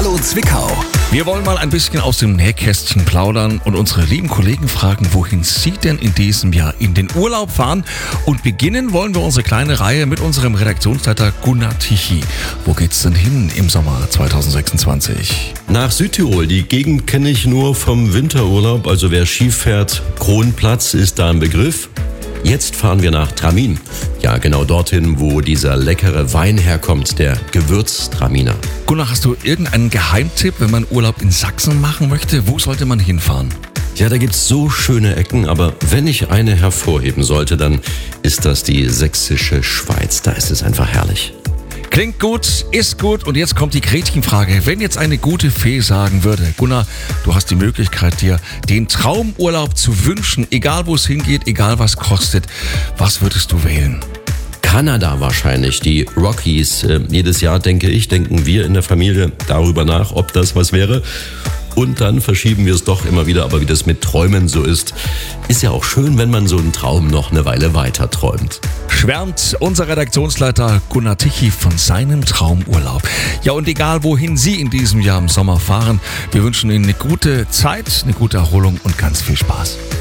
Hallo Zwickau. Wir wollen mal ein bisschen aus dem Nähkästchen plaudern und unsere lieben Kollegen fragen, wohin sie denn in diesem Jahr in den Urlaub fahren. Und beginnen wollen wir unsere kleine Reihe mit unserem Redaktionsleiter Gunnar Tichy. Wo geht's denn hin im Sommer 2026? Nach Südtirol. Die Gegend kenne ich nur vom Winterurlaub. Also wer Ski fährt, Kronplatz ist da ein Begriff. Jetzt fahren wir nach Tramin. Ja, genau dorthin, wo dieser leckere Wein herkommt, der Gewürztraminer. Gunnar, hast du irgendeinen Geheimtipp, wenn man Urlaub in Sachsen machen möchte? Wo sollte man hinfahren? Ja, da gibt's so schöne Ecken, aber wenn ich eine hervorheben sollte, dann ist das die sächsische Schweiz. Da ist es einfach herrlich. Klingt gut, ist gut und jetzt kommt die Gretchenfrage. Wenn jetzt eine gute Fee sagen würde, Gunnar, du hast die Möglichkeit, dir den Traumurlaub zu wünschen, egal wo es hingeht, egal was kostet, was würdest du wählen? Kanada wahrscheinlich, die Rockies. Jedes Jahr denken wir in der Familie darüber nach, ob das was wäre. Und dann verschieben wir es doch immer wieder, aber wie das mit Träumen so ist ja auch schön, wenn man so einen Traum noch eine Weile weiter träumt. Schwärmt unser Redaktionsleiter Gunnar Tichy von seinem Traumurlaub. Ja, und egal wohin Sie in diesem Jahr im Sommer fahren, wir wünschen Ihnen eine gute Zeit, eine gute Erholung und ganz viel Spaß.